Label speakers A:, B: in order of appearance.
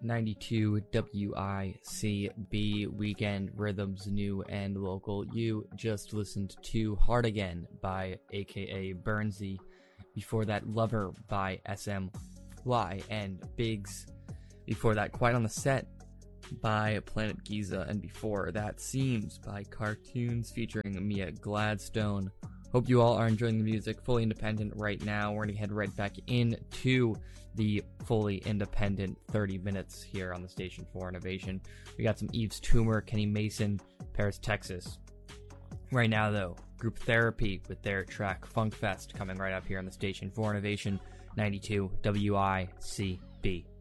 A: 92 WICB Weekend Rhythms, new and local. You just listened to Hard Again by aka Burnsy. Before that, Lover by SM Fly and Biggs. Before that, Quiet on the Set by Planet Giza. And before that, Seams by Cartoons featuring Mia Gladstone. Hope you all are enjoying the music. Fully Independent right now. We're going to head right back into the Fully Independent 30 minutes here on the station for Innovation. We got some Yves Tumor, Kenny Mason, Paris, Texas. Right now, though, Group Therapy with their track Funk Fest coming right up here on the station for Innovation 92 WICB.